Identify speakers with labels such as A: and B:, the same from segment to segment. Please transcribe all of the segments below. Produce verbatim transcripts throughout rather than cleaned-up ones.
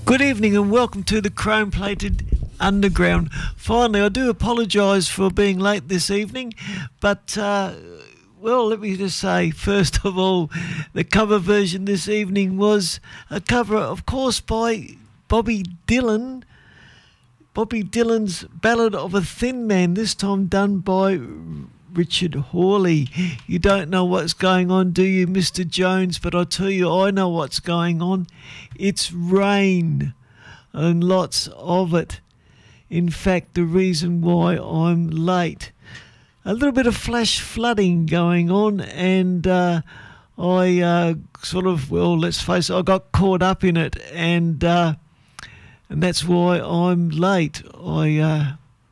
A: Good evening and welcome to the Chrome Plated Underground. Finally, I do apologise for being late this evening, but, uh, well, let me just say, first of all, the cover version this evening was a cover, of course, by Bobby Dylan. Bobby Dylan's Ballad of a Thin Man, this time done by Richard Hawley. You don't know what's going on, do you, Mister Jones? But I tell you, I know what's going on. It's rain, and lots of it. In fact, the reason why I'm late. A little bit of flash flooding going on, and uh, I uh, sort of, well, let's face it, I got caught up in it, and uh, and that's why I'm late. I... Uh,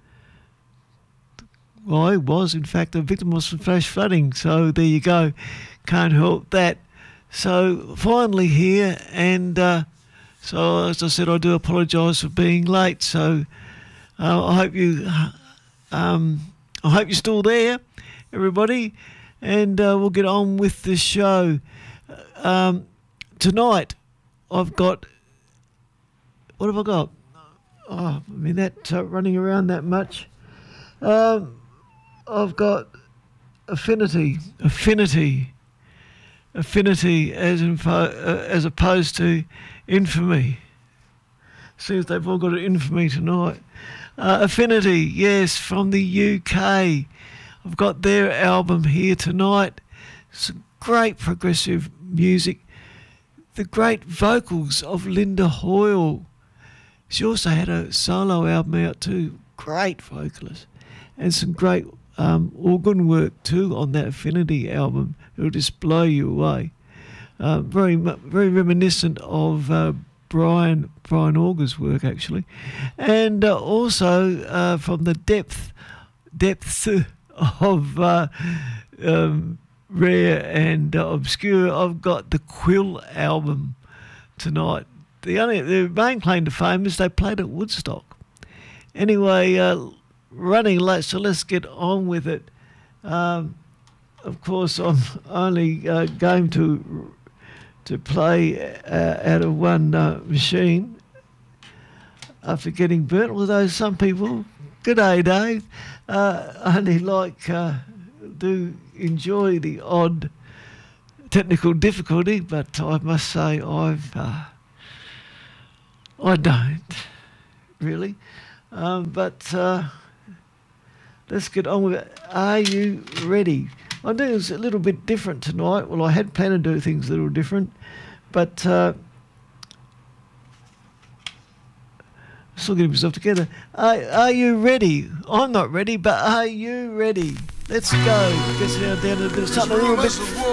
A: I was, in fact, a victim of some flash flooding, so there you go. Can't help that. So, finally here, and uh, so, as I said, I do apologise for being late, so uh, I hope you, um, I hope you're still there, everybody, and uh, we'll get on with the show. Um, tonight, I've got, what have I got? Oh, I mean, that uh, running around that much. Um... I've got affinity, affinity, affinity as info, uh, as opposed to infamy. Seems they've all got an infamy tonight. Uh, affinity, yes, from the U K. I've got their album here tonight. Some great progressive music. The great vocals of Linda Hoyle. She also had a solo album out too. Great vocalist. And some great Um, organ work too on that Affinity album. It'll just blow you away. Uh, very, very reminiscent of uh, Brian Brian Auger's work actually, and uh, also uh, from the depth depths of uh, um, rare and uh, obscure. I've got the Quill album tonight. The only the main claim to fame is they played at Woodstock. Anyway. Uh, Running late, so let's get on with it. Um, of course, I'm only uh, going to to play uh, out of one uh, machine after getting burnt. Although some people, good day, Dave, uh, only like uh, do enjoy the odd technical difficulty, but I must say I've uh, I don't really, um, but. Uh, Let's get on with it. Are you ready? I'm doing this a little bit different tonight. Well, I had planned to do things a little different, but uh, still getting myself together. Are, are you ready? I'm not ready, but are you ready? Let's go. Get down to a bit of something a little bit